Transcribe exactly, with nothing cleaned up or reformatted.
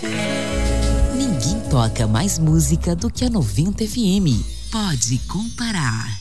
Ninguém toca mais música do que a noventa F M. Pode comparar.